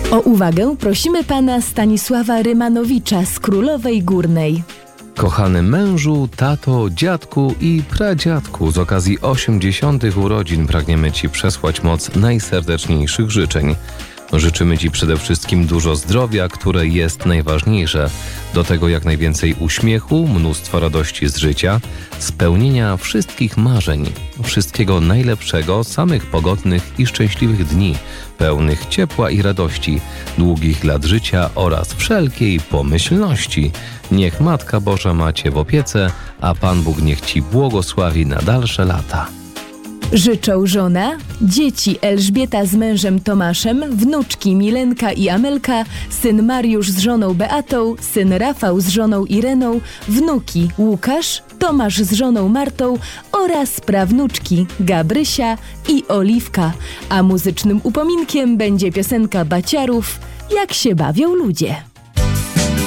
O uwagę prosimy pana Stanisława Rymanowicza z Królowej Górnej. Kochany mężu, tato, dziadku i pradziadku, z okazji 80. urodzin pragniemy Ci przesłać moc najserdeczniejszych życzeń. Życzymy Ci przede wszystkim dużo zdrowia, które jest najważniejsze. Do tego jak najwięcej uśmiechu, mnóstwo radości z życia, spełnienia wszystkich marzeń, wszystkiego najlepszego, samych pogodnych i szczęśliwych dni, pełnych ciepła i radości, długich lat życia oraz wszelkiej pomyślności. Niech Matka Boża ma Cię w opiece, a Pan Bóg niech Ci błogosławi na dalsze lata. Życzą żona, dzieci Elżbieta z mężem Tomaszem, wnuczki Milenka i Amelka, syn Mariusz z żoną Beatą, syn Rafał z żoną Ireną, wnuki Łukasz, Tomasz z żoną Martą oraz prawnuczki Gabrysia i Oliwka. A muzycznym upominkiem będzie piosenka Baciarów „Jak się bawią ludzie”.